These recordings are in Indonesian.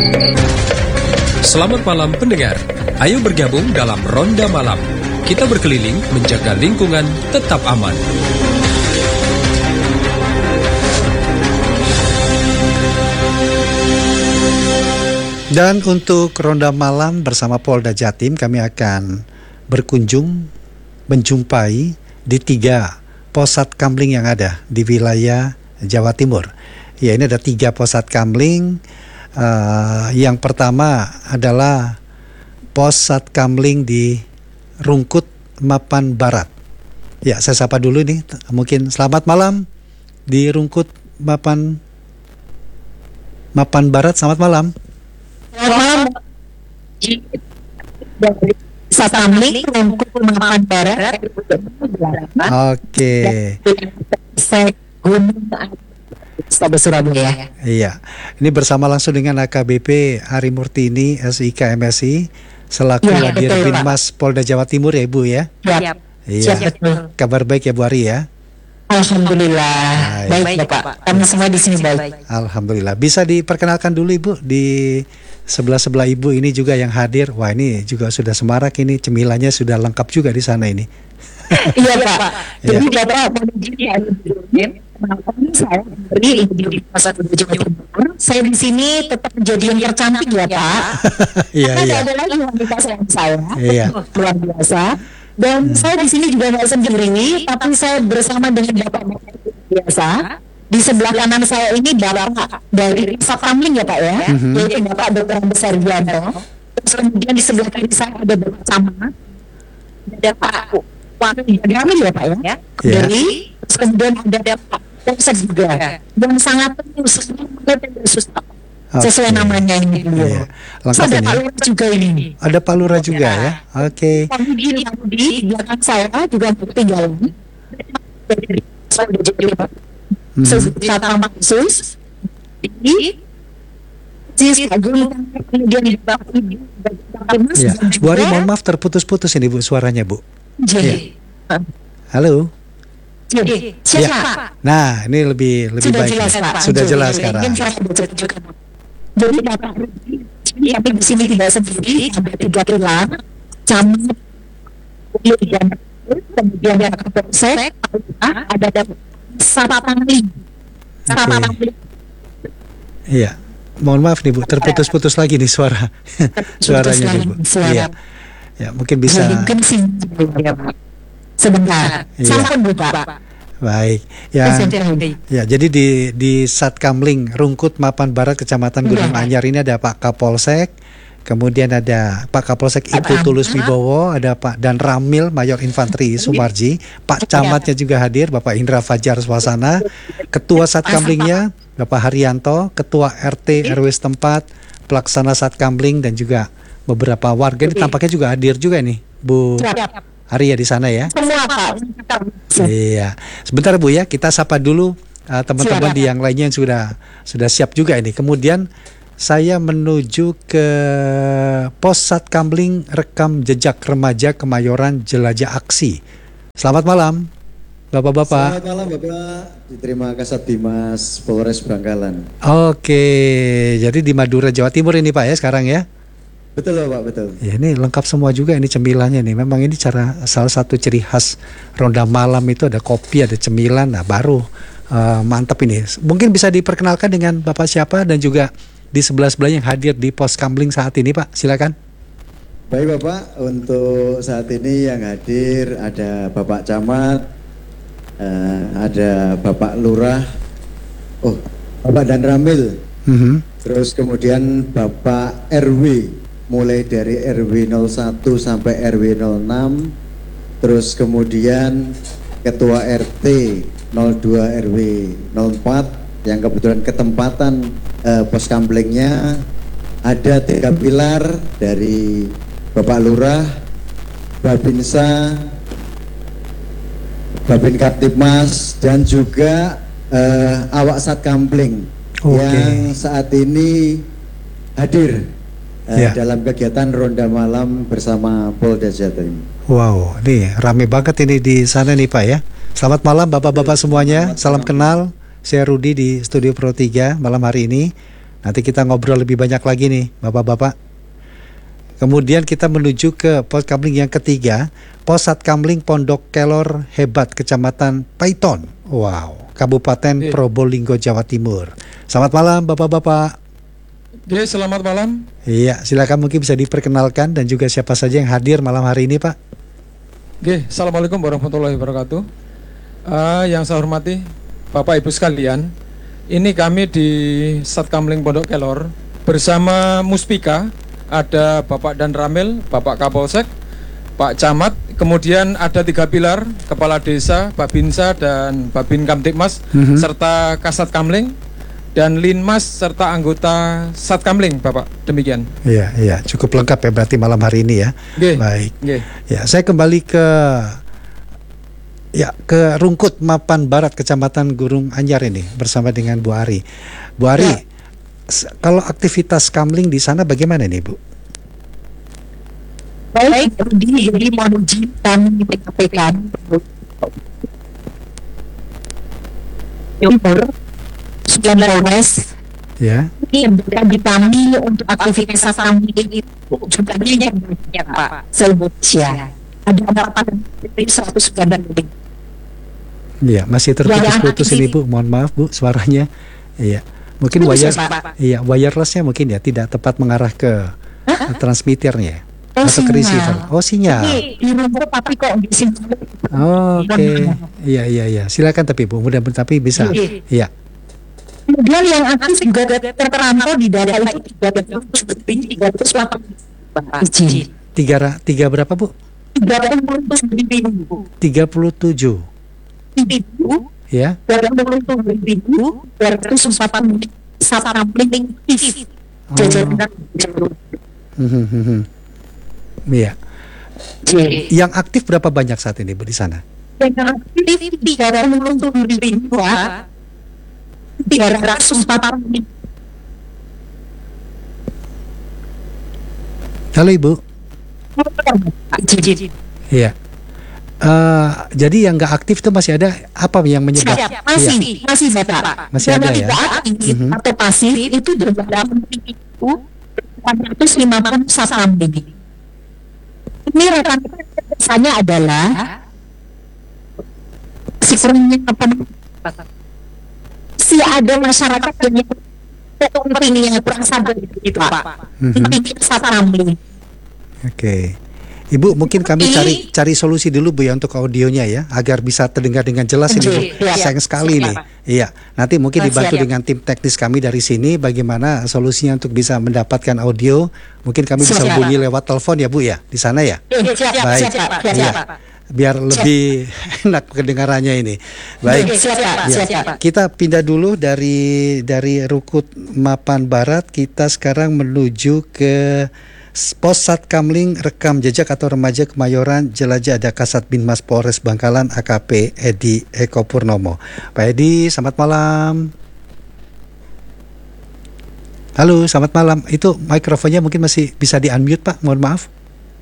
Selamat malam pendengar. Ayo bergabung dalam Ronda Malam. Kita berkeliling menjaga lingkungan tetap aman. Dan untuk Ronda Malam bersama Polda Jatim, kami akan berkunjung menjumpai di 3 pos Satkamling yang ada di wilayah Jawa Timur. Ya, ini ada 3 pos Satkamling. Yang pertama adalah pos Satkamling di Rungkut, Mapan Barat. Ya, saya sapa dulu nih. Mungkin selamat malam di Rungkut, Mapan Barat. Selamat malam. Dari Satkamling Rungkut, Mapan Barat. Oke. Surabaya. Iya. Ini bersama langsung dengan AKBP Ari Murtini, SIK MSI, selaku Dirbimas Polda Jawa Timur ya Ibu ya. Siap. Iya. Kabar baik ya Bu Ari ya. Alhamdulillah. Baik Bapak. Kami semua di sini baik. Alhamdulillah. Bisa diperkenalkan dulu Ibu di sebelah Ibu ini juga yang hadir. Wah, ini juga sudah semarak ini, cemilannya sudah lengkap juga di sana ini. Iya Pak. Jadi Bapak saya dari di Pasar Jawa Timur. Saya di sini tetap menjadi yang tercantik ya Pak. Iya. Karena ada lagi wanita sayang saya. Iya. Luar biasa. Dan saya di sini juga nggak sendiri, tapi saya bersama dengan bapak-bapak biasa. Di sebelah kanan saya ini bapak dari Satkamling ya Pak ya, yaitu Bapak Dr. Besar Wianto. Terus kemudian di sebelah kiri saya ada Bapak Camat, ada Pak Wakil Jagamil ya Pak ya, dari. Terus kemudian ada Pak Polsek juga, yang sangat susah. Sesuai namanya ini dulu. Iya. Lengkap Ada ini. Pak Lurah juga ini. Ada Pak Lurah juga ya. Oke. Di belakang saya juga ketinggalan. Satpam khusus di kemudian di bawah ini. Ya. Bu Ari, mohon maaf terputus-putus ini Bu suaranya Bu. Jadi, Halo. siapa? Nah, ini lebih Sudah baik. jelas nih. Pak. Sudah jelas sekarang. Mungkin saya baca juga. Jadi Bapak tapi di sini tidak sendiri, ada 3 pilar, Camat, kemudian ada Kapolsek, ada Satkamling. Iya. Mohon maaf nih Bu, terputus-putus lagi nih suaranya nih Bu. Iya. Ya, mungkin bisa. Mungkin sebentar. Iya. Sampun Bu Pak. Baik. Ya, jadi di Satkamling Rungkut, Mapan Barat, Kecamatan Gunung Anyar ini ada Pak Kapolsek, kemudian ada Pak Kapolsek Ibtu Tulus Wibowo, ada Pak Dan Ramil Mayor Infanteri Sumarji, Pak Camatnya juga hadir, Bapak Indra Fajar Swasana, Ketua Satkamlingnya Bapak Haryanto, Ketua RT RW setempat, Pelaksana Satkamling dan juga beberapa warga ini tampaknya juga hadir juga nih, Bu Ari ya di sana ya. Semua Pak. Iya. Sebentar Bu ya, kita sapa dulu teman-teman di yang lainnya yang sudah siap juga ini. Kemudian saya menuju ke Pos Satkamling Rekam Jejak Remaja Kemayoran Jelajah Aksi. Selamat malam, Bapak-bapak. Selamat malam Bapak, diterima Kasat Bimas Polres Bangkalan. Oke, jadi di Madura Jawa Timur ini Pak ya sekarang ya. Betul Pak, betul. Ya, ini lengkap semua juga ini cemilannya nih. Memang ini salah satu ciri khas Ronda Malam itu ada kopi, ada cemilan. Nah, baru mantap ini. Mungkin bisa diperkenalkan dengan Bapak siapa dan juga di sebelah yang hadir di Pos Kamling saat ini Pak. Silakan. Baik Bapak, untuk saat ini yang hadir ada Bapak Camat, ada Bapak Lurah, Bapak Dan Ramil, terus kemudian Bapak RW, mulai dari RW 01 sampai RW 06, terus kemudian Ketua RT 02 RW 04 yang kebetulan ketempatan Pos Kamplingnya, ada 3 pilar dari Bapak Lurah, Babinsa, Babin Kaptipmas dan juga awak Satkamling yang saat ini hadir dalam kegiatan Ronda Malam bersama Polda Jatim. Wow, ini rame banget ini di sana nih Pak ya. Selamat malam Bapak-bapak semuanya. Salam kenal. Saya Rudi di Studio Pro 3 malam hari ini Nanti kita ngobrol lebih banyak lagi nih, Bapak-bapak. Kemudian kita menuju ke pos kamling yang ketiga, Pos Satkamling Pondok Kelor Hebat, Kecamatan Paiton. Wow, Kabupaten Probolinggo, Jawa Timur. Selamat malam, Bapak-bapak. Selamat malam. Iya, silakan mungkin bisa diperkenalkan dan juga siapa saja yang hadir malam hari ini, Pak. Assalamualaikum warahmatullahi wabarakatuh. Yang saya hormati Bapak Ibu sekalian, ini kami di Satkamling Pondok Kelor bersama Muspika, ada Bapak Dan Ramil, Bapak Kapolsek, Pak Camat, kemudian ada 3 pilar, Kepala Desa, Babinsa dan Babin Kamtipmas, serta Kasat Kamling dan Linmas serta anggota Satkamling, Bapak. Demikian. Iya, cukup lengkap ya berarti malam hari ini ya. Baik. Ya, saya kembali ke Rungkut Mapan Barat, Kecamatan Gurung Anyar ini bersama dengan Bu Ari. Bu Ari, kalau aktivitas kamling di sana bagaimana nih, Bu? Baik, jadi mohon izin kami menyampaikan Polres ya. Ini bagi kami untuk aktivitas kami itu jumlahnya banyak, Pak. Se-Indonesia ada 109 lebih. Iya, masih terputus-putus ini, Bu. Mohon maaf, Bu, suaranya. Iya. Mungkin wirelessnya mungkin ya tidak tepat mengarah ke transmitternya atau ke receiver. Oh, sinyal. Di rumah tapi kok di sini. Oke. Iya. Silakan tapi Bu, mudah-mudahan tapi bisa. Iya. Kemudian yang aktif juga terpantau di daerah itu 308 izin. Tiga berapa, Bu? 37.000. 37. Ya. 37.204 Satkamling aktif. Iya. Yang aktif berapa banyak saat ini, Bu, di sana? Yang aktif 340.000. 340. Halo, Ibu. Iya. Jadi yang nggak aktif itu masih ada apa yang menyebabkan? Masih Bapak. Masih ada ya. Aktif atau pasif itu dalam itu 450 Satkamling. Ini rekan-rekan biasanya adalah si ada masyarakat yang pentingnya kurang sabar gitu, Pak. Satkamling. Oke. Ibu, mungkin kami cari solusi dulu, Bu, ya, untuk audionya ya, agar bisa terdengar dengan jelas ini, Bu. Sayang sekali nih. Iya, nanti mungkin dibantu dengan tim teknis kami dari sini bagaimana solusinya untuk bisa mendapatkan audio. Mungkin kami bisa hubungi lewat telepon ya, Bu, ya, di sana ya. Baik. Iya. Biar lebih enak kedengarannya ini. Baik. Kita pindah dulu dari Rungkut Mapan Barat, kita sekarang menuju ke Pos Satkamling Rekam Jejak atau Remaja Kemayoran, Jelajah, ada Kasat Binmas Polres Bangkalan AKP Edi Eko Purnomo. Pak Edi, selamat malam. Halo, selamat malam. Itu mikrofonnya mungkin masih bisa di-unmute, Pak. Mohon maaf.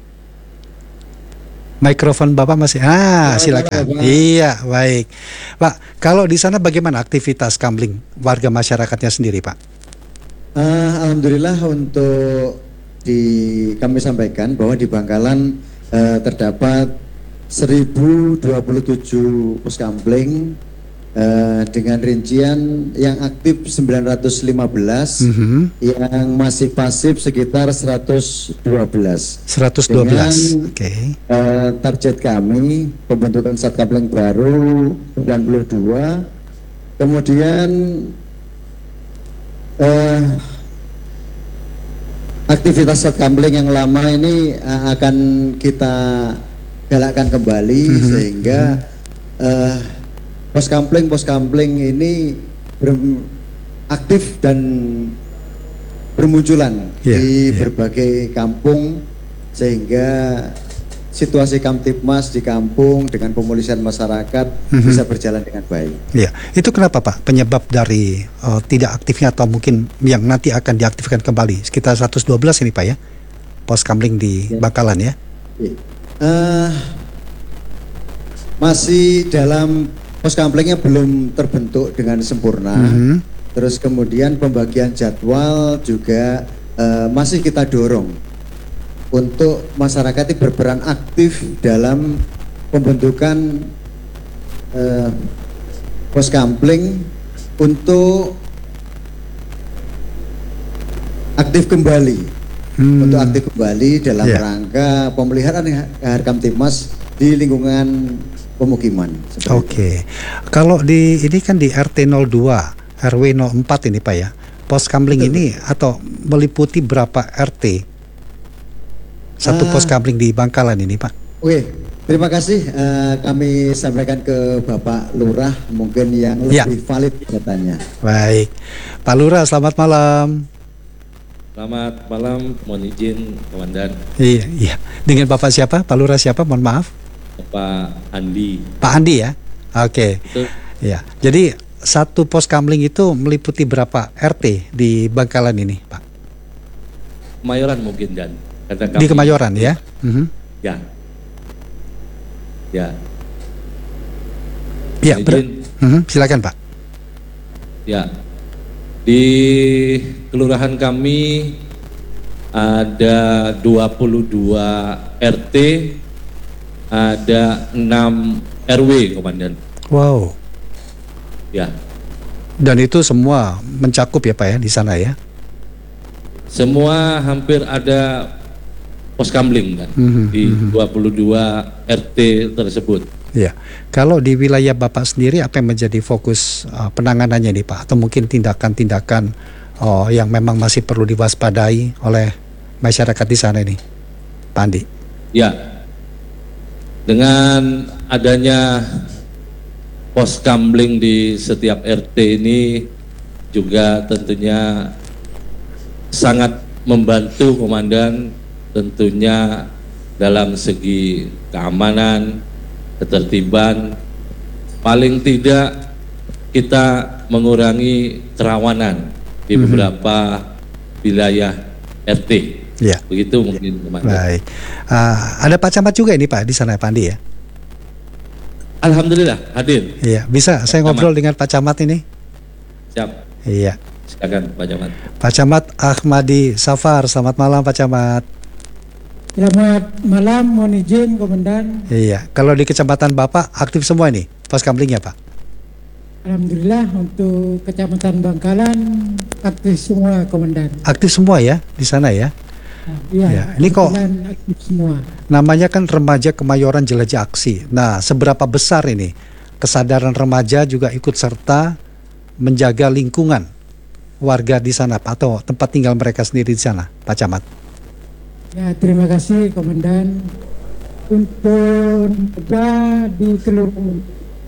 Mikrofon Bapak masih. Silakan. Iya, baik. Pak, kalau di sana bagaimana aktivitas kamling warga masyarakatnya sendiri, Pak? Alhamdulillah untuk kami sampaikan bahwa di Bangkalan terdapat 1027 pos kamling dengan rincian yang aktif 915, yang masih pasif sekitar 112. Dengan target kami pembentukan Satkamling baru 92, kemudian aktivitas Satkamling yang lama ini akan kita galakkan kembali sehingga pos kamling ini aktif dan bermunculan di berbagai kampung, sehingga situasi Kamtipmas di kampung dengan pemulihan masyarakat bisa berjalan dengan baik. Iya, itu kenapa, Pak? Penyebab dari tidak aktifnya atau mungkin yang nanti akan diaktifkan kembali sekitar 112 ini, Pak, ya, pos kamling di Bangkalan ya? Masih dalam pos kamlingnya belum terbentuk dengan sempurna, Terus kemudian pembagian jadwal juga masih kita dorong untuk masyarakat itu berperan aktif dalam pembentukan Poskampling untuk aktif kembali, dalam rangka pemeliharaan Harkamtibmas di lingkungan pemukiman. Oke. Kalau di ini kan di RT 02 RW 04 ini Pak ya. Poskampling ini atau meliputi berapa RT? Satu Poskampling di Bangkalan ini Pak. Oke, terima kasih. Kami sampaikan ke Bapak Lurah mungkin yang lebih valid datanya. Baik, Pak Lurah, selamat malam. Selamat malam, mohon izin Komandan. Iya. Dengan Bapak siapa? Pak Lurah siapa? Mohon maaf. Pak Andi. Pak Andi ya. Oke. Ya. Jadi satu Poskampling itu meliputi berapa RT di Bangkalan ini, Pak? Kemayoran mungkin dan. Di Kemayoran ya. Ya. Ya. Ya. Silakan Pak. Ya. Di kelurahan kami ada 22 RT, ada 6 RW, Komandan. Wow. Ya. Dan itu semua mencakup ya Pak ya di sana ya? Semua hampir ada Poskampling kan di 22 RT tersebut. Ya. Kalau di wilayah Bapak sendiri apa yang menjadi fokus penanganannya nih Pak? Atau mungkin tindakan-tindakan yang memang masih perlu diwaspadai oleh masyarakat di sana ini, Pak Andi? Ya. Dengan adanya Poskampling di setiap RT ini juga tentunya sangat membantu Komandan, tentunya dalam segi keamanan, ketertiban, paling tidak kita mengurangi kerawanan di beberapa wilayah RT. Ya. Begitu mungkin Komandan. Baik. Ada Pak Camat juga ini Pak di sana Pak Andi ya? Alhamdulillah hadir. Iya, bisa saya ngobrol dengan Pak Camat ini? Siap. Iya. Silakan Pak Camat. Pak Camat Ahmadi Safar, selamat malam Pak Camat. Selamat malam, mohon izin Komandan. Iya, kalau di kecamatan Bapak aktif semua ini Poskamplingnya Pak? Alhamdulillah untuk Kecamatan Bangkalan aktif semua Komandan. Aktif semua ya di sana ya? Iya, ya. Ini kok aktif semua. Namanya kan Remaja Kemayoran Jelajah Aksi. Nah, seberapa besar ini kesadaran remaja juga ikut serta menjaga lingkungan warga di sana Pak, atau tempat tinggal mereka sendiri di sana, Pak Camat? Ya, terima kasih Komandan. Untuk di kelurahan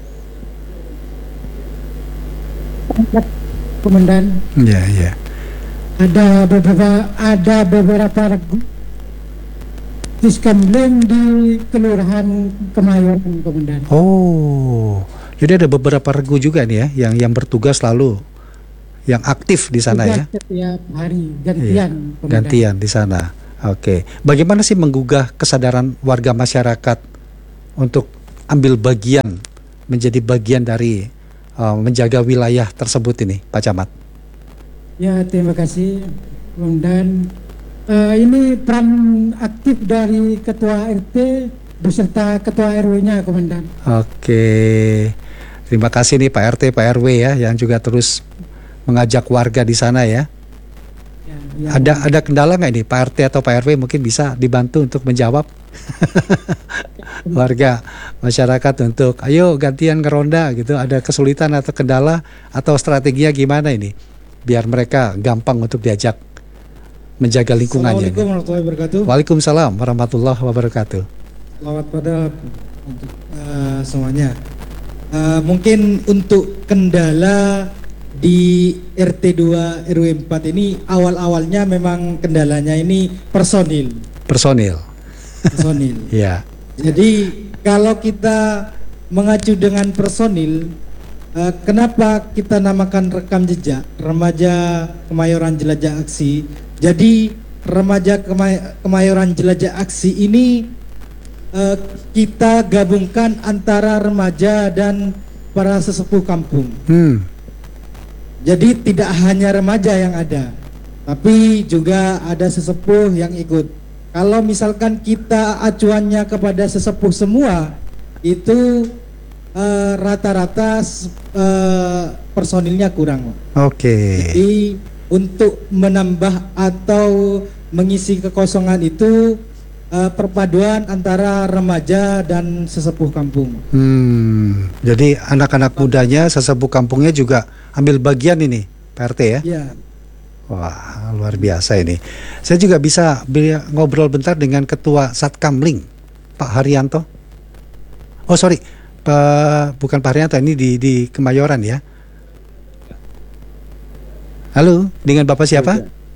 Komandan. Iya, iya. Ada beberapa regu Poskampling di Kelurahan Kemayoran Komandan. Oh, jadi ada beberapa regu juga nih ya yang bertugas lalu yang aktif di sana ya? Setiap hari gantian. Iya, gantian di sana. Oke, bagaimana sih menggugah kesadaran warga masyarakat untuk ambil bagian, menjadi bagian dari menjaga wilayah tersebut ini, Pak Camat? Ya, terima kasih, Komandan. Ini peran aktif dari Ketua RT beserta Ketua RW-nya, Komandan. Oke, terima kasih nih Pak RT, Pak RW ya, yang juga terus mengajak warga di sana ya. Ada kendala nggak ini Pak RT atau Pak RW mungkin bisa dibantu untuk menjawab warga masyarakat untuk ayo gantian ngeronda gitu, ada kesulitan atau kendala atau strateginya gimana ini biar mereka gampang untuk diajak menjaga lingkungannya. Assalamualaikum warahmatullahi wabarakatuh. Waalaikumsalam warahmatullahi wabarakatuh. Selamat pada untuk semuanya. Mungkin untuk kendala di RT 2 RW 4 ini awal-awalnya memang kendalanya ini personil. Personil. Ya. Jadi kalau kita mengacu dengan personil, kenapa kita namakan rekam jejak Remaja Kemayoran Jelajah Aksi? Jadi Remaja Kemayoran Jelajah Aksi ini kita gabungkan antara remaja dan para sesepuh kampung. Jadi tidak hanya remaja yang ada, tapi juga ada sesepuh yang ikut. Kalau misalkan kita acuannya kepada sesepuh semua, itu rata-rata personilnya kurang. Oke. Jadi untuk menambah atau mengisi kekosongan itu perpaduan antara remaja dan sesepuh kampung. Jadi anak-anak mudanya, sesepuh kampungnya juga ambil bagian ini, Pak RT ya? Iya. Wah, luar biasa ini. Saya juga bisa ngobrol bentar dengan Ketua Satkamling, Pak Haryanto. Oh sorry, bukan Pak Haryanto, ini di Kemayoran ya. Halo, dengan Bapak siapa?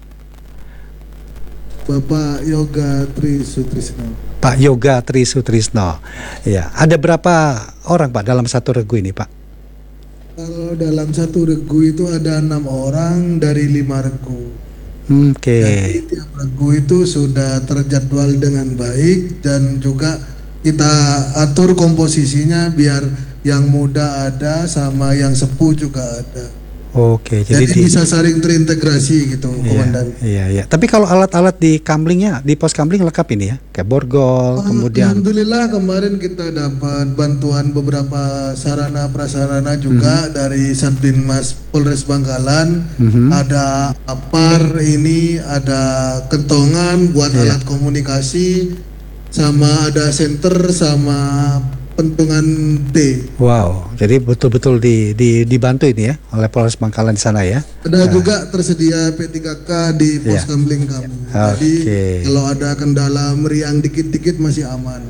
Bapak Yoga Tri Sutrisno. Pak Yoga Tri Sutrisno. Ya, ada berapa orang Pak dalam satu regu ini Pak? Kalau dalam satu regu itu ada 6 orang dari 5 regu. Oke. Jadi tiap regu itu sudah terjadwal dengan baik dan juga kita atur komposisinya biar yang muda ada sama yang sepuh juga ada. Oke, jadi bisa saling terintegrasi gitu, Komandan. Iya. Tapi kalau alat-alat di kamlingnya, di pos kamling lengkap ini ya, kayak borgol, kemudian. Alhamdulillah kemarin kita dapat bantuan beberapa sarana prasarana juga dari Satbinmas Polres Bangkalan. Ada apar ini, ada kentongan buat alat komunikasi, sama ada senter sama pentungan D. Wow, jadi betul-betul dibantu ini ya oleh Polres Bangkalan di sana ya. Ada juga tersedia P3K di pos kamling kami. Jadi kalau ada kendala meriang dikit-dikit masih aman.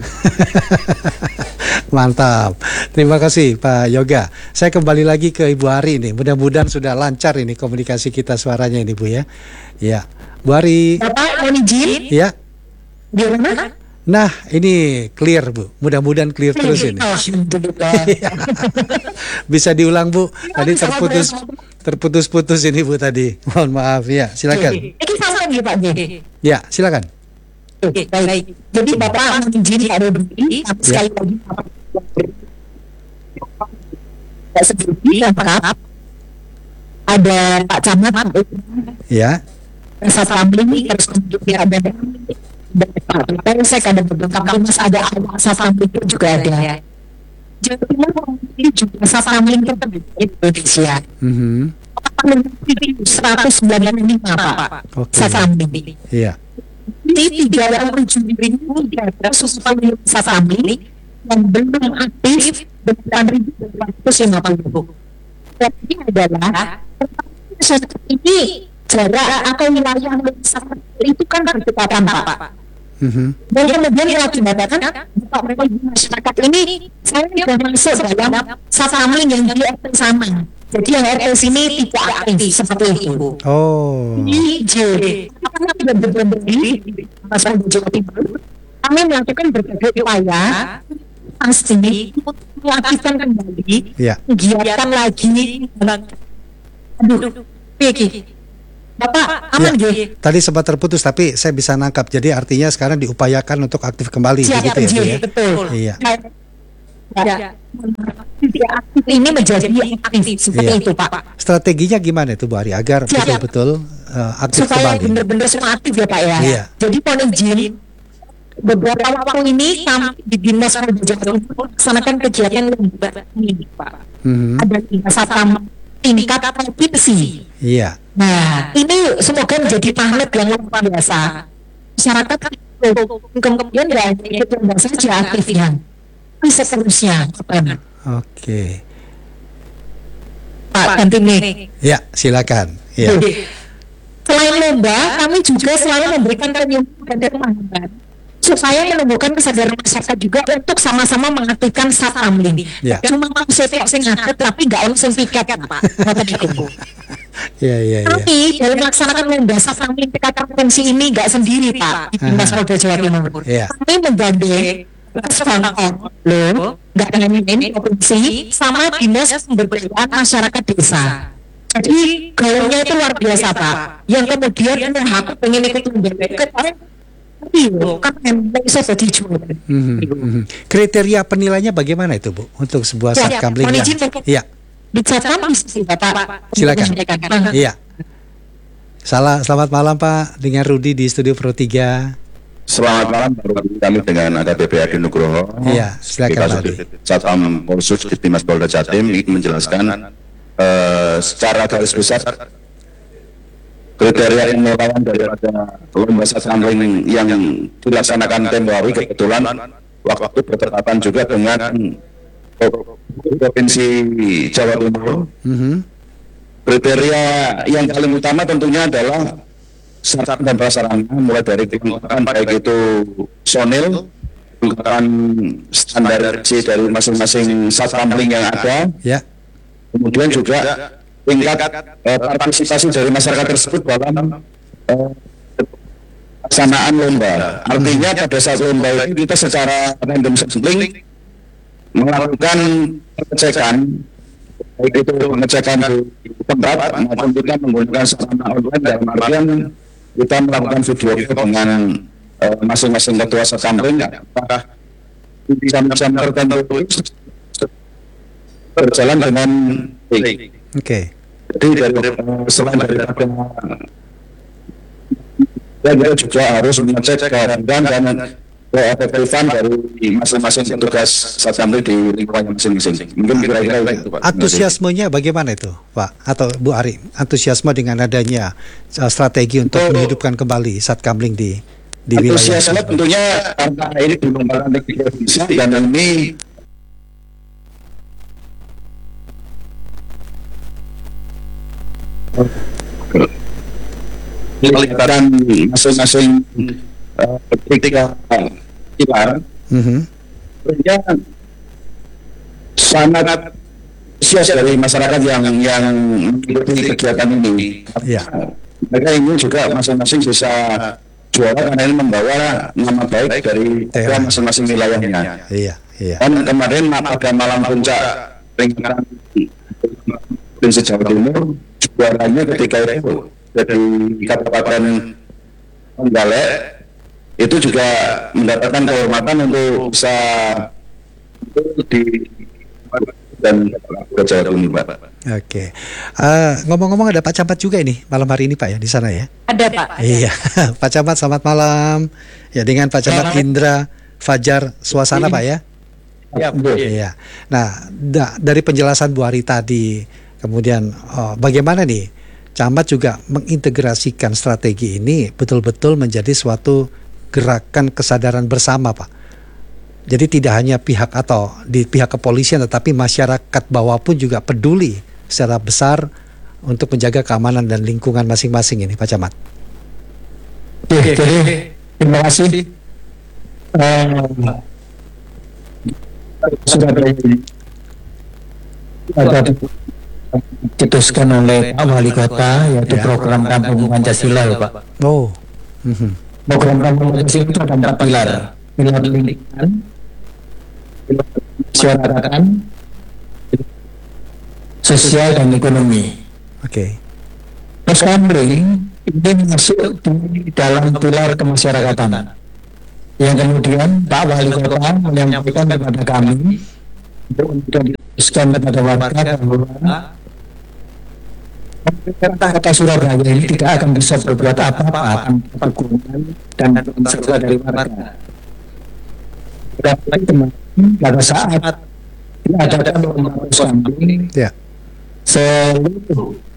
Mantap. Terima kasih Pak Yoga. Saya kembali lagi ke Ibu Ari ini. Mudah-mudahan sudah lancar ini komunikasi kita suaranya ini Bu ya. Ya, Bu Ari. Bapak mohon izin. Ya. Di mana? Nah, ini clear Bu. Mudah-mudahan clear terus ini. Bisa diulang Bu. Tadi terputus-putus ini Bu tadi. Mohon maaf ya. Silakan. Ini sama nih Pak J. Ya, silakan. Oke, baik. Jadi Bapak mohon izin Pak Robby, sekali lagi Bapak sebelumnya lengkap. Ada Pak Camat, Ya. Satkamling, terus kemudian ada Pak Polsek, ada beberapa mas, ada Satkamling juga ada. Jadi ini juga Satkamling terbaik di Indonesia. 195 Pak. Satkamling. Iya. Ini 307.300 Satkamling yang belum aktif 8.850. Jadi adalah ini jarak atau wilayah itu kan berdekatan Pak. Dan kemudian diakibatkan Bapak masyarakat ini saya sudah masuk dalam Satkamling yang di RT sama. Jadi yang RT sini tidak aktif seperti itu. Oh. J. Karena tidak berdiri masalah di Jawa Timur, kami melakukan berbagai upaya pasti untuk mengaktifkan kembali, kegiatan lagi. Aduh, Peki. Bapak aman ya, tadi sempat terputus tapi saya bisa nangkap. Jadi artinya sekarang diupayakan untuk aktif kembali begitu ya, Bu ya? Betul. Iya. Ini menjadi aktif seperti itu Pak. Strateginya gimana itu Bu Ari agar betul-betul aktif supaya kembali? Supaya benar-benar semua aktif ya Pak ya. Iya. Jadi mohon izin beberapa waktu ini kami di Dinas Polda Jawa Timur melaksanakan kegiatan lomba ini Pak. Ada Satpam tingkat provinsi. Iya. Nah, ini semoga menjadi magnet yang luar biasa. Masyarakat kemudian ya itu saja aktifnya. Seterusnya. Oke. Pak ganti mic. Ya, silakan. Ya. Selain lomba, kami juga selalu memberikan penyuluhan dan pemahaman supaya menumbuhkan kesadaran masyarakat juga untuk sama-sama mengaktifkan Satkamling. Ya. Cuma mau saya sing ngadet tapi nggak langsung piket Pak. Ngoten iku. Iya. Tapi dalam melaksanakan lomba Satkamling tingkat provinsi ini nggak sendiri Pak di Dinas Polda Jawa Timur. Kami menggandeng sponsor nggak main provinsi sama dinas pemberdayaan masyarakat desa. Jadi gaungnya itu luar biasa Pak. Yang kemudian aku pengen ikut lomba kan bisa jadi juara. Kriteria penilainya bagaimana itu Bu untuk sebuah Satkamling? Iya. Satpam bisa Bapak Silakan. menyampaikan. Iya. Selamat malam Pak, dengan Rudi di Studio Pro 3. Selamat malam, kami dengan AKBP Adi Nugroho. Iya, silakan Pak Adi. Satpam Polsus Dimas Polda Jatim ingin menjelaskan secara garis besar kriteria yang melawan daripada lomba satkamling yang dilaksanakan tempo hari. Kebetulan waktu bertepatan juga dengan Provinsi Jawa Timur. Kriteria yang paling utama tentunya adalah syarat dan prasarana, mulai dari kelengkapan baik itu sonil, kelengkapan standarisasi dari masing-masing satkamling yang ada, kemudian juga tingkat partisipasi dari masyarakat tersebut dalam pelaksanaan lomba. Artinya pada saat lomba itu kita secara random sampling melakukan pengecekan, baik itu pengecekan di tempat maupun kita menggunakan sarana online, dalam artian kita melakukan video dengan masing-masing ketua satkamling, apakah bisa tertentu berjalan dengan baik. Oke. Jadi selain daripada kita juga harus mengecek keadaan dan keefektifan dari masing-masing petugas satkamling di lingkungan masing-masing. Mungkin kira-kira itu, Pak. Antusiasmenya bagaimana itu, Pak atau Bu Ari? Antusiasme dengan adanya strategi untuk menghidupkan kembali satkamling di wilayah. Antusiasme tentunya karena ini belum pernah didefinisi dan ini kelihatan masing-masing ketika kibar, sangat antusias dari masyarakat yang mengikuti kegiatan ini. Mereka ingin juga masing-masing bisa juara karena ini membawa nama baik dari masing-masing wilayahnya. Dan kemarin pada malam puncak peringatan Provinsi Jawa Timur, juaranya ketika itu dari Kabupaten Trenggalek itu juga mendapatkan kehormatan untuk bisa di dan Jawa Timur, Pak. Oke. Ngomong-ngomong ada Pak Camat juga ini malam hari ini Pak ya di sana ya? Ada Pak. Iya, Pak Camat selamat malam. Ya dengan Pak Camat Indra Fajar Suasana Pak ya? Iya. Nah dari penjelasan Bu Ari tadi, kemudian bagaimana nih Camat juga mengintegrasikan strategi ini betul-betul menjadi suatu gerakan kesadaran bersama Pak. Jadi tidak hanya pihak atau di pihak kepolisian, tetapi masyarakat bawah pun juga peduli secara besar untuk menjaga keamanan dan lingkungan masing-masing ini, Pak Camat. Jadi terima kasih. Sudah diputuskan oleh Pak Wali Kota, yaitu program Kampung Pancasila, Pak. Program Kampung Pancasila itu ada 4 pilar. Pilar lingkungan, pilar masyarakatan, sosial dan ekonomi. Terus kamling ini masuk di dalam pilar kemasyarakatan. Yang kemudian Pak Wali Kota menyampaikan kepada kami untuk diteruskan kepada warga bahwa pemerintah Kota Surabaya ini tidak akan bisa berbuat apa-apa akan dukungan dan serta dari warga. Pada saat diadakan lomba kambing, seluruh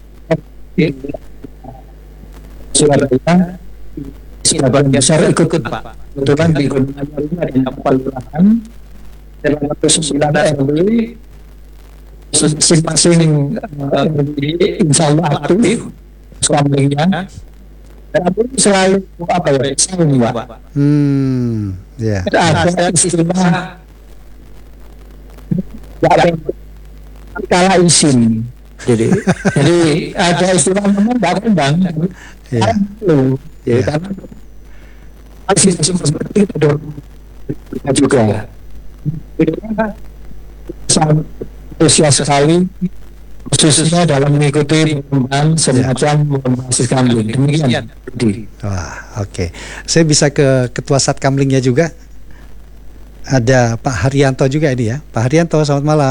Surabaya sebagian besar ikut Pak. Kebetulan di Gunung Anyar ini ada 4 kelurahan dan 9 RW, masing-masing insya Allah aktif kamlingnya. Dan selalu apa ya? Selalu Pak. Ada istilah kala izin. Jadi ada istilah memang berkembang. Karena masing-masing seperti itu juga. Sangat antusias sekali, khususnya dalam mengikuti perlombaan semacam berbasis kamling. Demikian. Wah, oke. Saya bisa ke Ketua Satkamlingnya juga. Ada Pak Haryanto juga ini ya. Pak Haryanto, selamat malam.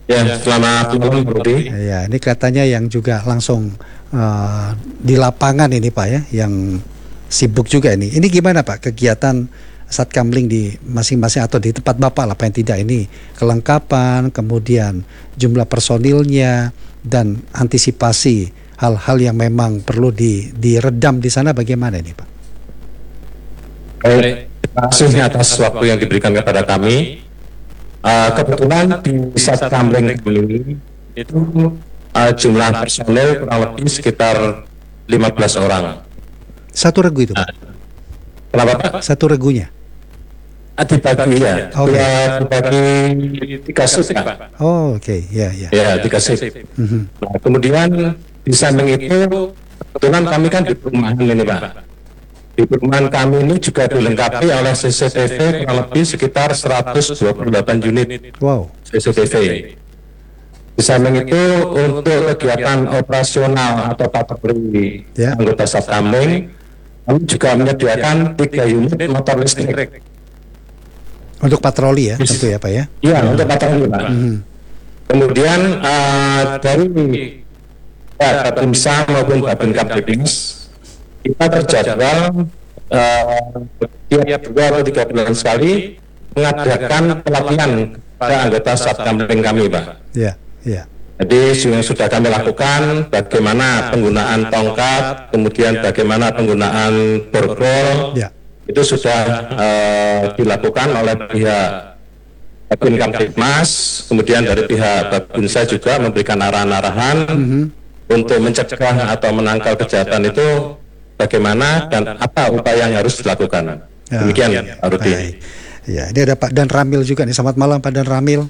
Ya, selamat malam Budi. Ya, ini katanya yang juga langsung di lapangan ini Pak ya, yang sibuk juga ini. Ini gimana Pak kegiatan Satkamling di masing-masing atau di tempat Bapak lah, paling tidak ini kelengkapan, kemudian jumlah personilnya dan antisipasi hal-hal yang memang perlu diredam di sana bagaimana ini Pak? Baik, terima kasih atas waktu yang diberikan kepada kami. Kebetulan di Satkamling ini itu jumlah personel kurang lebih sekitar 15 orang. Satu regu itu Pak? Kenapa Pak? Satu regunya? Dibagi ya, dibagi 3 shift Pak. Oh oke, ya. Ya, 3 shift. Nah, kemudian di samping itu kebetulan kami kan di perumahan ini Pak. Di perumahan kami ini juga dilengkapi oleh CCTV kurang lebih sekitar 128 unit. Wow. CCTV. Di samping itu untuk kegiatan operasional atau patroli anggota Satkamling, kami juga menyediakan 3 unit motor listrik. Untuk patroli ya, tentu ya Pak ya? Iya, untuk patroli Pak. Kemudian dari Babinsa maupun Babin Kaptipmas, kita terjadwal tiap 2 atau 3 bulan sekali mengadakan pelatihan pada anggota Satkamling kami Pak. Iya. Jadi sudah kami lakukan bagaimana penggunaan tongkat, kemudian bagaimana penggunaan borgol. Itu sudah dilakukan oleh pihak Babin Kaptipmas, kemudian dari pihak Babinsa juga memberikan arahan-arahan untuk mencegah atau menangkal kejahatan itu bagaimana dan apa upaya yang harus dilakukan. Demikian Pak Rudi. Ya, ini ada Pak Dan Ramil juga nih. Selamat malam Pak Dan Ramil.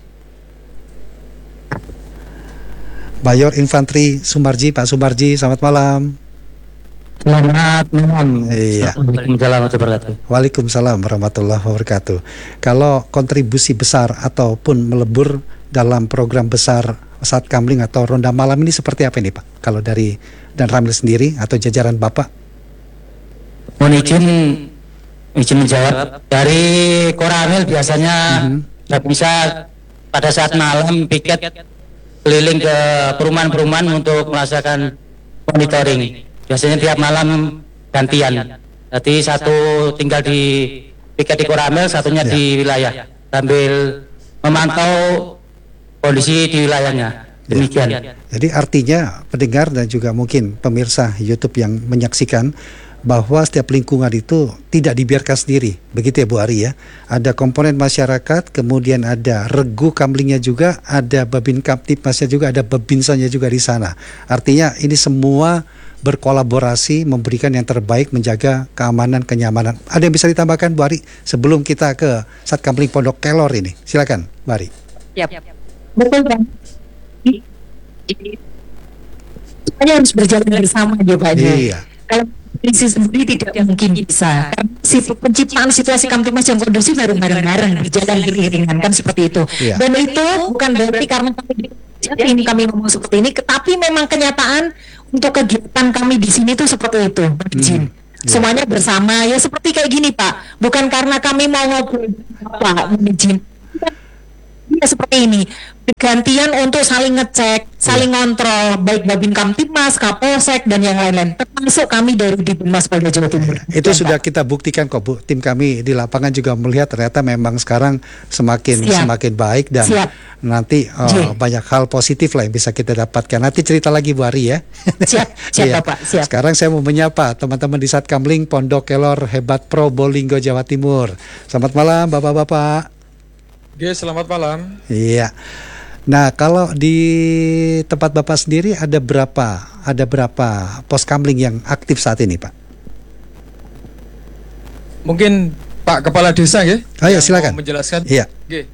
Mayor Infanteri Sumarji, Pak Sumarji, selamat malam. Selamat malam. Iya. Waalaikumsalam warahmatullahi wabarakatuh. Kalau kontribusi besar ataupun melebur dalam program besar Satkamling atau Ronda Malam ini seperti apa ini Pak? Kalau dari Dan Ramil sendiri atau jajaran Bapak? Mohon izin menjawab. Dari Koramil biasanya nggak bisa pada saat malam piket keliling ke perumahan-perumahan untuk melaksanakan monitoring. Biasanya tiap malam gantian. Jadi satu tinggal di piket di Koramil, satunya di wilayah sambil memantau kondisi di wilayahnya. Demikian. Jadi artinya pendengar dan juga mungkin pemirsa YouTube yang menyaksikan bahwa setiap lingkungan itu tidak dibiarkan sendiri, begitu ya Bu Ari ya. Ada komponen masyarakat, kemudian ada regu kamlingnya juga, ada Babin Kaptipmasnya juga, ada Babinsanya juga di sana. Artinya ini semua berkolaborasi memberikan yang terbaik, menjaga keamanan, kenyamanan. Ada yang bisa ditambahkan Bu Ari sebelum kita ke Satkamling Pondok Kelor ini? Silakan Bu Ari. Betul Bang. Semuanya harus berjalan bersama ya Pak. Iya. Kalau polisi sendiri tidak mungkin bisa. Penciptaan situasi Kamtipmas yang kondusif harus bareng-bareng berjalan beriringan kan seperti itu. Iya. Dan itu bukan berarti karena ini kami ngomong seperti ini, tetapi memang kenyataan untuk kegiatan kami di sini tuh seperti itu. Semuanya bersama ya seperti kayak gini Pak. Bukan karena kami mau ngobrol Pak, izin. Ya seperti ini. Gantian untuk saling ngecek, saling ngontrol, baik Babin Kamtipmas, Kapolsek dan yang lain-lain. Termasuk kami dari Dibinmas Polda Jawa Timur. Itu sudah kita buktikan kok Bu. Tim kami di lapangan juga melihat ternyata memang sekarang semakin baik dan nanti banyak hal positif lah yang bisa kita dapatkan. Nanti cerita lagi Bu Ari ya. Siap Bapak, siap. Sekarang saya mau menyapa teman-teman di Satkamling Pondok Kelor Hebat Probolinggo Jawa Timur. Selamat malam Bapak-bapak. Oke, selamat malam. Iya. Nah, kalau di tempat Bapak sendiri ada berapa pos kamling yang aktif saat ini, Pak? Mungkin Pak Kepala Desa ya? Ya, silakan. Menjelaskan. Iya. Oke.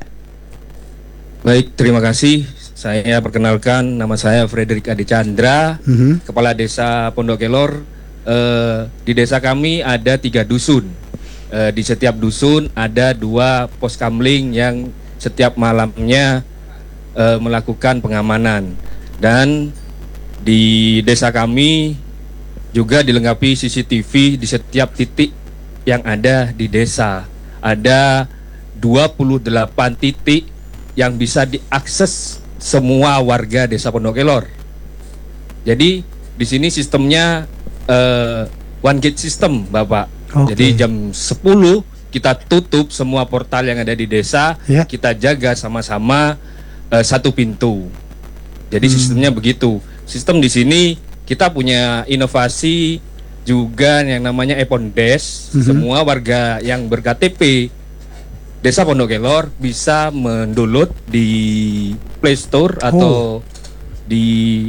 Baik, terima kasih. Saya perkenalkan, nama saya Frederick Adi Chandra, Kepala Desa Pondok Kelor. Di desa kami ada 3 dusun. Di setiap dusun ada 2 pos kamling yang setiap malamnya melakukan pengamanan, dan di desa kami juga dilengkapi CCTV di setiap titik yang ada di desa. Ada 28 titik yang bisa diakses semua warga Desa Pondok Kelor. Jadi di sini sistemnya one gate system, Bapak. Jadi jam 10 kita tutup semua portal yang ada di desa, kita jaga sama-sama satu pintu. Jadi sistemnya begitu. Sistem di sini kita punya inovasi juga yang namanya Epondes. Semua warga yang berKTP Desa Pondok Kelor bisa mendownload di Play Store atau di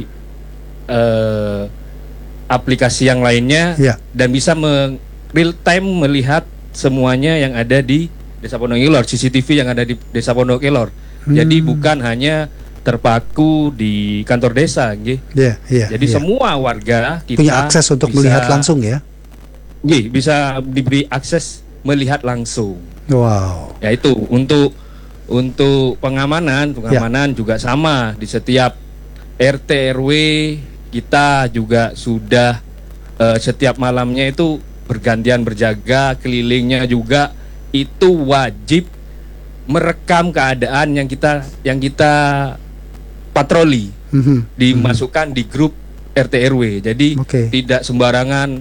aplikasi yang lainnya, dan bisa real time melihat semuanya yang ada di Desa Pondok Kelor, CCTV yang ada di Desa Pondok Kelor. Jadi bukan hanya terpaku di kantor desa, jadi semua warga kita punya akses untuk melihat langsung ya. Bisa diberi akses melihat langsung. Wow. Ya itu untuk pengamanan juga sama di setiap RT RW kita juga sudah setiap malamnya itu bergantian berjaga, kelilingnya juga itu wajib merekam keadaan yang kita patroli, dimasukkan di grup RT RW. Jadi tidak sembarangan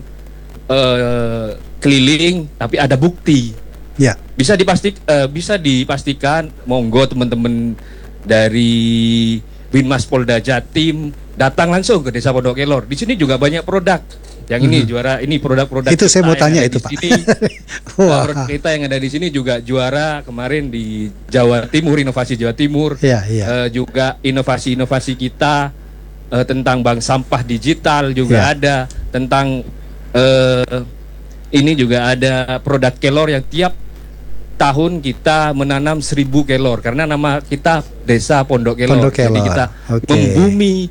keliling, tapi ada bukti. Ya. Bisa dipastikan, monggo teman-teman dari Binmas Polda Jatim datang langsung ke Desa Pondok Kelor. Di sini juga banyak produk. Yang ini juara, ini produk-produk itu saya mau tanya itu, Pak. Produk kita yang ada di sini juga juara kemarin di Jawa Timur, inovasi Jawa Timur. Juga inovasi-inovasi kita tentang bank sampah digital juga ada, tentang ini juga ada produk kelor yang tiap tahun kita menanam 1.000 kelor karena nama kita Desa Pondok Kelor. Jadi kita membumi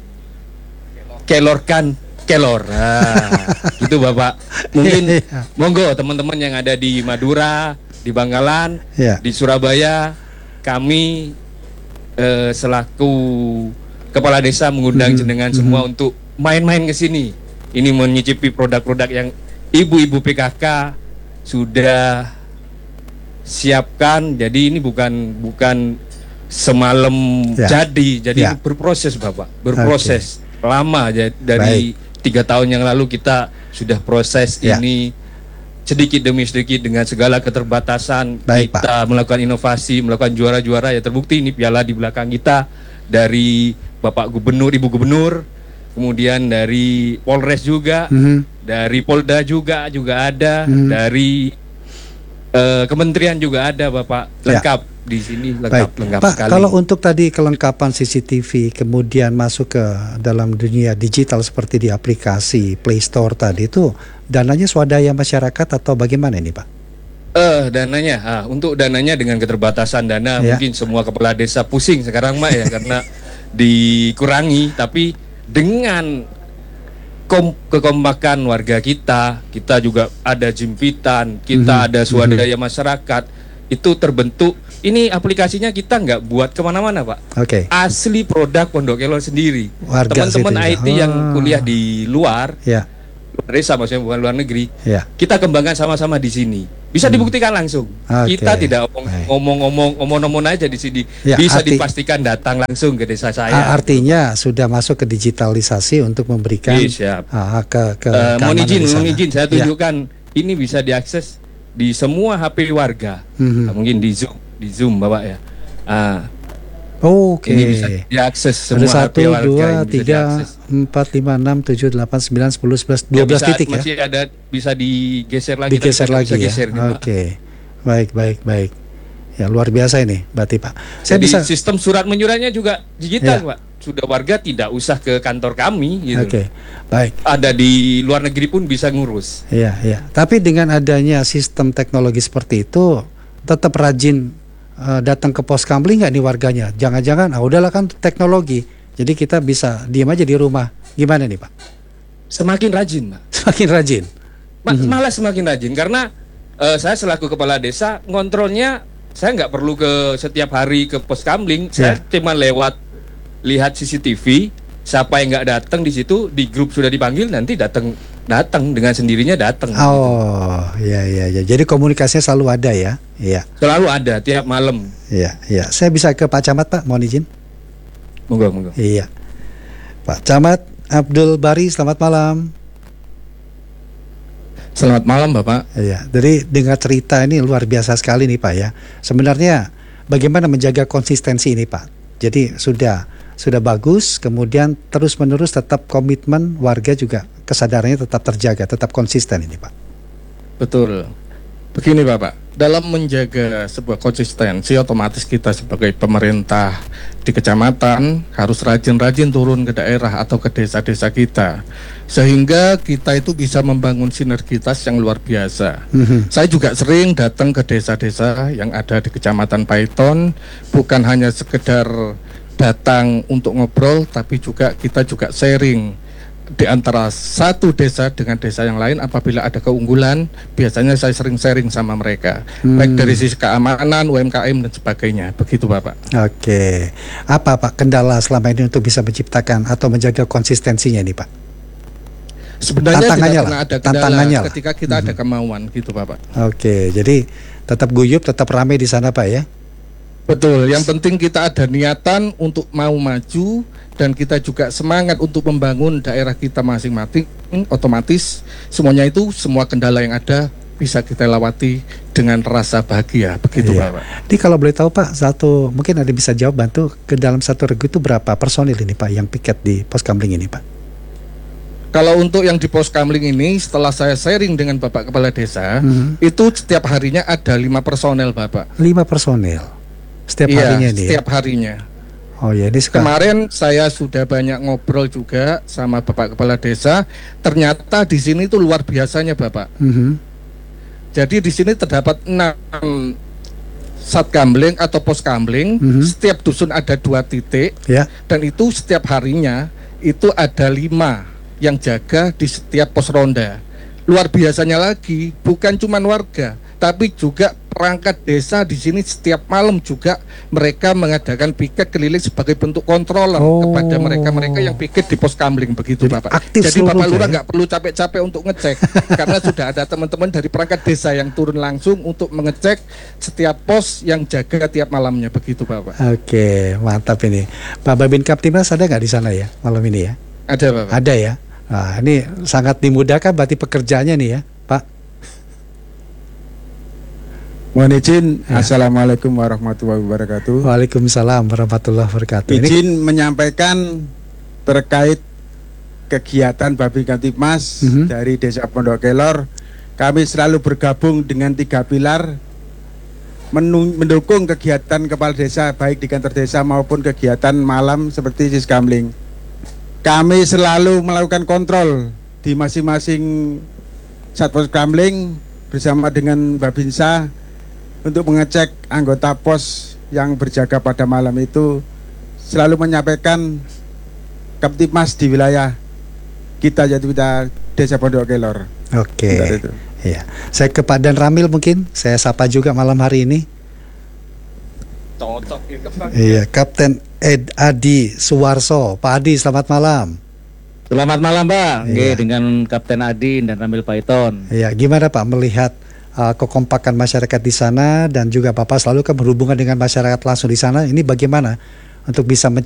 kelorkan kelor. Gitu Bapak. Mungkin monggo teman-teman yang ada di Madura, di Bangkalan, di Surabaya, kami selaku kepala desa mengundang jenengan semua untuk main-main ke sini. Ini menyicipi produk-produk yang ibu-ibu PKK sudah siapkan. Jadi ini bukan semalam jadi ini berproses Bapak, berproses lama dari 3 tahun yang lalu kita sudah proses ini sedikit demi sedikit dengan segala keterbatasan. Kita melakukan inovasi, melakukan juara-juara, ya terbukti ini piala di belakang kita dari Bapak Gubernur, Ibu Gubernur, kemudian dari Polres juga, dari Polda juga ada, dari Kementerian juga ada Bapak, lengkap di sini, lengkap Pak, sekali. kalau untuk tadi kelengkapan CCTV kemudian masuk ke dalam dunia digital seperti di aplikasi Play Store tadi itu dananya swadaya masyarakat atau bagaimana ini Pak? Dananya, untuk dananya dengan keterbatasan dana mungkin semua kepala desa pusing sekarang Mak ya karena dikurangi, tapi dengan kekompakan warga kita juga ada jimpitan, kita ada swadaya masyarakat, itu terbentuk. Ini aplikasinya kita nggak buat kemana-mana Pak. Asli produk Pondok Kelor sendiri. Teman-teman IT yang kuliah di luar, luar desa maksudnya, bukan luar negeri, kita kembangkan sama-sama di sini. Bisa dibuktikan langsung. Kita tidak omong-omong aja di sini. Bisa dipastikan datang langsung ke desa saya. Artinya sudah masuk ke digitalisasi untuk memberikan mohon izin saya tunjukkan ini bisa diakses di semua HP warga. Mungkin di Zoom Bapak ya. Ini bisa diakses semua HP warga. 1, 2, 3, 4, 5, 6, 7, 8, 9, 10, 11, 12 titik ya. Masih ada, bisa digeser lagi. Digeser lagi ya. Baik. Ya luar biasa ini berarti Pak. Jadi sistem surat menyuratnya juga digital Pak. Sudah warga tidak usah ke kantor kami gitu. Baik. Ada di luar negeri pun bisa ngurus. Tapi dengan adanya sistem teknologi seperti itu tetap rajin datang ke pos kamling nggak nih warganya? Jangan-jangan udahlah kan teknologi, jadi kita bisa diam aja di rumah. Gimana nih Pak? Semakin rajin Pak. Semakin rajin. Malah semakin rajin karena saya selaku kepala desa ngontrolnya, saya nggak perlu ke setiap hari ke pos kamling. Saya cuma lihat CCTV, siapa yang nggak datang di situ, di grup sudah dipanggil, nanti datang datang dengan sendirinya datang. Oh, ya. Jadi komunikasinya selalu ada ya. Iya. Selalu ada tiap malam. Iya. Saya bisa ke Pak Camat, Pak, mohon izin. Monggo. Iya. Pak Camat Abdul Bari, selamat malam. Selamat malam, Bapak. Iya. Jadi dengar cerita ini luar biasa sekali nih, Pak ya. Sebenarnya bagaimana menjaga konsistensi ini, Pak? Jadi sudah bagus, kemudian terus-menerus tetap komitmen warga juga kesadarannya tetap terjaga, tetap konsisten ini, Pak. Betul. Begini, Bapak, dalam menjaga sebuah konsistensi, otomatis kita sebagai pemerintah di kecamatan harus rajin-rajin turun ke daerah atau ke desa-desa kita, sehingga kita itu bisa membangun sinergitas yang luar biasa. Saya juga sering datang ke desa-desa yang ada di Kecamatan Paiton, bukan hanya sekedar datang untuk ngobrol, tapi juga kita juga sharing di antara satu desa dengan desa yang lain. Apabila ada keunggulan, biasanya saya sering sharing sama mereka, baik dari sisi keamanan, UMKM dan sebagainya. Begitu, Bapak. Oke. Apa, Pak, kendala selama ini untuk bisa menciptakan atau menjaga konsistensinya nih, Pak? Sebenarnya tidak pernah ada tantangannya kendala ketika kita ada kemauan, gitu, Bapak. Oke, jadi tetap guyup, tetap ramai di sana, Pak ya? Betul, yang penting kita ada niatan untuk mau maju, dan kita juga semangat untuk membangun daerah kita masing-masing. Otomatis semuanya itu, semua kendala yang ada bisa kita lewati dengan rasa bahagia. Begitu, Pak. Jadi kalau boleh tahu, Pak, mungkin ada bisa jawab, bantu, ke dalam satu regu itu berapa personil ini, Pak, yang piket di pos kamling ini, Pak? Kalau untuk yang di pos kamling ini, setelah saya sharing dengan Bapak Kepala Desa, itu setiap harinya ada 5 personel, Bapak. 5 personel setiap harinya nih. Setiap harinya. Oh ya, ini kemarin saya sudah banyak ngobrol juga sama Bapak Kepala Desa. Ternyata di sini itu luar biasanya, Bapak. Jadi di sini terdapat 6 satkamling atau pos kamling. Setiap dusun ada 2 titik, dan itu setiap harinya itu ada 5 yang jaga di setiap pos ronda. Luar biasanya lagi, bukan cuma warga, tapi juga perangkat desa di sini setiap malam juga mereka mengadakan piket keliling sebagai bentuk kontrol kepada mereka-mereka yang piket di pos kamling. Begitu, Bapak. Jadi Bapak Lurah nggak perlu capek-capek untuk ngecek, karena sudah ada teman-teman dari perangkat desa yang turun langsung untuk mengecek setiap pos yang jaga tiap malamnya. Begitu, Bapak. Oke, mantap ini. Pak Babin Kaptimnas ada nggak di sana ya malam ini ya? Ada, Bapak. Ada ya. Nah, ini sangat dimudahkan berarti pekerjaannya nih ya, Pak. Mohon izin, Assalamualaikum warahmatullahi wabarakatuh. Waalaikumsalam warahmatullahi wabarakatuh. Izin menyampaikan terkait kegiatan Babin Kaptimnas dari Desa Pondok Kelor. Kami selalu bergabung dengan 3 pilar, mendukung kegiatan kepala desa baik di kantor desa maupun kegiatan malam seperti siskamling. Kami selalu melakukan kontrol di masing-masing satpos kamling bersama dengan Babinsa untuk mengecek anggota pos yang berjaga pada malam itu, selalu menyampaikan Kaptimnas di wilayah kita, yaitu Desa Pondok Kelor. Oke. Iya. Saya ke Pak Dan Ramil mungkin, saya sapa juga malam hari ini. Iya, Kapten Adi Suwarso. Pak Adi, selamat malam. Selamat malam, Pak. Iya. Dengan Kapten Adi dan Ramil Paiton. Iya, gimana Pak melihat kekompakan masyarakat di sana, dan juga Bapak selalu kan berhubungan dengan masyarakat langsung di sana. Ini bagaimana untuk bisa